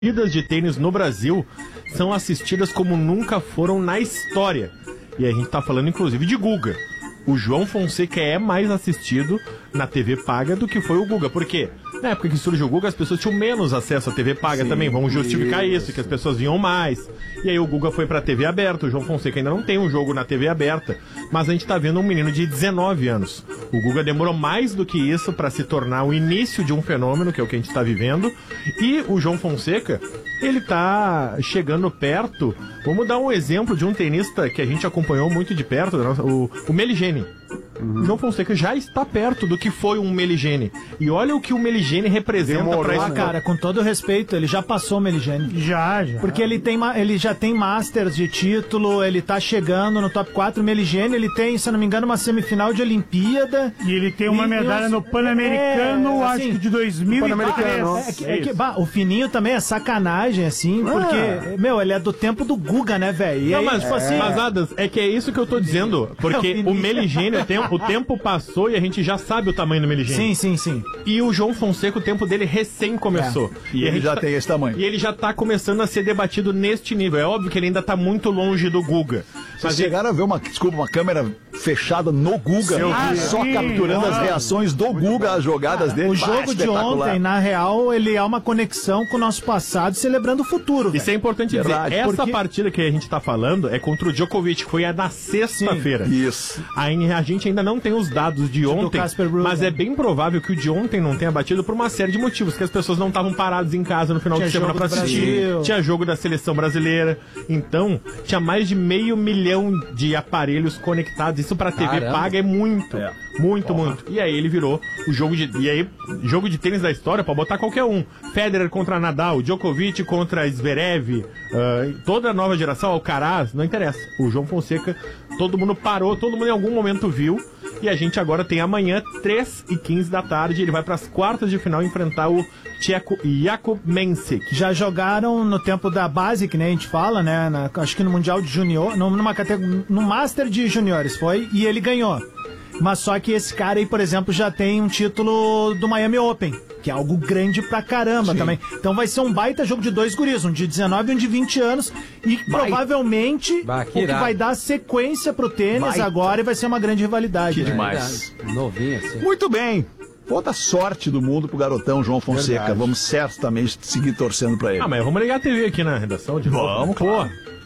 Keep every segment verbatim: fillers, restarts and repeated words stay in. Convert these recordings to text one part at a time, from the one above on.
Partidas de tênis no Brasil são assistidas como nunca foram na história. E a gente tá falando inclusive de Guga. O João Fonseca é mais assistido na T V paga do que foi o Guga. Por quê? Na época que surgiu o Guga, as pessoas tinham menos acesso à T V paga. Sim, também. Vamos justificar isso. isso, que as pessoas vinham mais. E aí o Guga foi pra T V aberta. O João Fonseca ainda não tem um jogo na T V aberta. Mas a gente tá vendo um menino de dezenove anos. O Guga demorou mais do que isso pra se tornar o início de um fenômeno, que é o que a gente tá vivendo. E o João Fonseca, ele tá chegando perto. Vamos dar um exemplo de um tenista que a gente acompanhou muito de perto, o, o Meligeni. Uhum. O João Fonseca já está perto do que foi um Meligeni. E olha o que o Meligeni representa para isso. Ah, cara, com todo respeito, ele já passou o Meligeni. Já, já. Porque ele, tem, ele já tem Masters de título, ele tá chegando no top quatro. O Meligeni, ele tem, se eu não me engano, uma semifinal de Olimpíada. E ele tem uma medalha no Pan-Americano, é, assim, acho que de dois mil e dez. É que, é que, bah, o Fininho também é sacanagem, assim, ah. porque, meu, ele é do tempo do Guga, né, velho? Não, mas, tipo assim, mas, Adas, é que é isso que eu tô dizendo. Porque o, o Meligeni é tempo. O tempo passou e a gente já sabe o tamanho do Meligeni. Sim, sim, sim. E o João Fonseca, o tempo dele recém começou. É. E, e ele já tá, tem esse tamanho. E ele já tá começando a ser debatido neste nível. É óbvio que ele ainda tá muito longe do Guga. Vocês mas chegaram ele... a ver uma, desculpa, uma câmera fechada no Guga, ah, só sim. capturando ah, as reações do Guga, as jogadas dele. O jogo de ontem, na real, ele é uma conexão com o nosso passado, celebrando o futuro. Isso véio. É importante Verdade, dizer. Essa porque... partida que a gente tá falando é contra o Djokovic, que foi a na sexta-feira. Isso. Aí a gente ainda não tem os dados de ontem, mas é bem provável que o de ontem não tenha batido por uma série de motivos, que as pessoas não estavam paradas em casa no final tinha de semana pra assistir, Brasil. Tinha jogo da seleção brasileira, então tinha mais de meio milhão de aparelhos conectados. Isso pra T V Caramba. Paga é muito, é. muito, Porra. muito. E aí ele virou o jogo de, e aí, jogo de tênis da história pra botar qualquer um. Federer contra Nadal, Djokovic contra Zverev, uh, toda a nova geração, Alcaraz, não interessa. O João Fonseca, todo mundo parou, todo mundo em algum momento viu. E a gente agora tem amanhã, três e quinze da tarde, ele vai para as quartas de final enfrentar o tcheco Jakub Mensik. Já jogaram no tempo da base, que nem a gente fala, né? Na, acho que no Mundial de Junior, numa categoria, no Master de Juniores foi, e ele ganhou. Mas só que esse cara aí, por exemplo, já tem um título do Miami Open, que é algo grande pra caramba Sim. também. Então vai ser um baita jogo de dois guris, um de dezenove e um de vinte anos. E vai. provavelmente bah, que o que vai dar sequência pro tênis baita. agora e vai ser uma grande rivalidade. Que demais. É, novinho assim. Muito bem. Toda a sorte do mundo pro garotão João Fonseca. Verdade. Vamos certamente seguir torcendo pra ele. Ah, mas vamos ligar a T V aqui na redação de novo. Vamos, claro.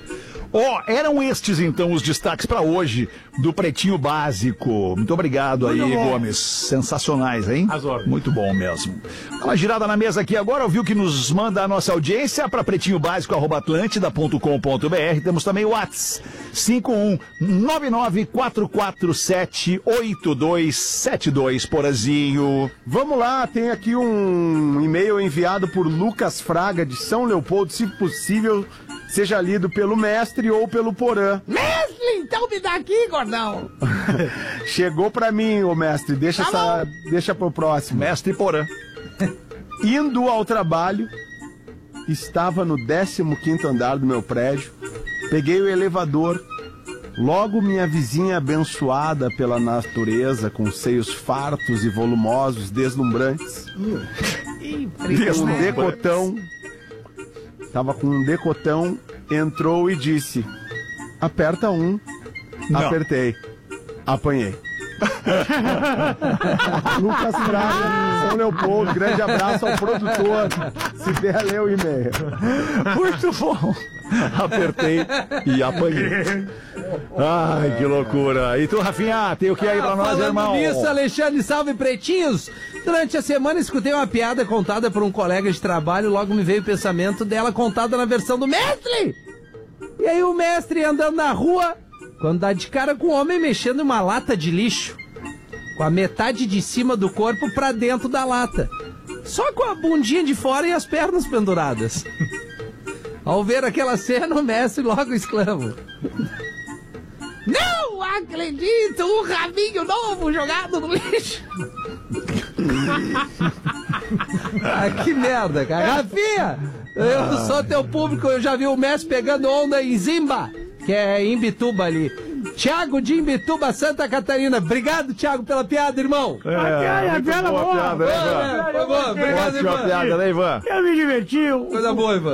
Ó, oh, eram estes então os destaques para hoje do Pretinho Básico. Muito obrigado Muito aí, bom. Gomes. Sensacionais, hein? As ordens. Muito bom mesmo. Dá uma girada na mesa aqui agora, ouviu que nos manda a nossa audiência para pretinho básico arroba atlântida ponto com ponto br. Temos também o WhatsApp cinco um nove nove quatro quatro sete oito dois sete dois, Porazinho. Vamos lá, tem aqui um e-mail enviado por Lucas Fraga de São Leopoldo, se possível, seja lido pelo mestre ou pelo Porã. Mestre, então me dá aqui, gordão. Chegou pra mim, ô mestre, deixa, tá essa, deixa pro próximo. Mestre Porã. Indo ao trabalho, estava no décimo quinto andar do meu prédio, peguei o elevador, logo minha vizinha abençoada pela natureza, com seios fartos e volumosos, deslumbrantes, um decotão, tava com um decotão, entrou e disse: aperta um. Não. Apertei. Apanhei. Lucas Fraga, São Leopoldo, grande abraço ao produtor. Se der, lê o e-mail. Muito bom. Apertei e apanhei. Ai, que loucura. E tu, Rafinha, tem o que aí pra ah, nós, irmão? Nisso, Alexandre, salve pretinhos. Durante a semana escutei uma piada contada por um colega de trabalho, logo me veio o pensamento dela contada na versão do mestre. E aí o mestre andando na rua, quando dá de cara com um homem mexendo em uma lata de lixo, com a metade de cima do corpo pra dentro da lata, só com a bundinha de fora e as pernas penduradas. Ao ver aquela cena, o mestre logo exclama: não acredito, um rabinho novo jogado no lixo. Ah, que merda, cara. Rafinha, eu sou teu público, eu já vi o mestre pegando onda em Zimba, que é em Bituba ali. Thiago de Imbituba, Santa Catarina. Obrigado, Thiago, pela piada, irmão. É, é, muito piada boa boa. piada, né, Ivan? Por favor, obrigado, Ótima Ivan. piada, né, Ivan? Eu me diverti. Coisa boa, Ivan.